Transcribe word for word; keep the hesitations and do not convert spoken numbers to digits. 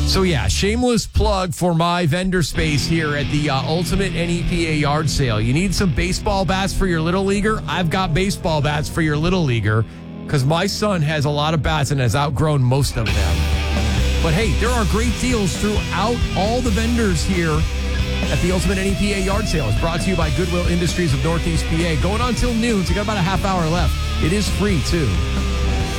So yeah, shameless plug for my vendor space here at the uh, Ultimate N E P A yard sale. You need some baseball bats for your little leaguer? I've got baseball bats for your little leaguer because my son has a lot of bats and has outgrown most of them. But hey, there are great deals throughout all the vendors here at the Ultimate N E P A yard sale. It's brought to you by Goodwill Industries of Northeast P A. Going on till noon, so you got about a half hour left. It is free too.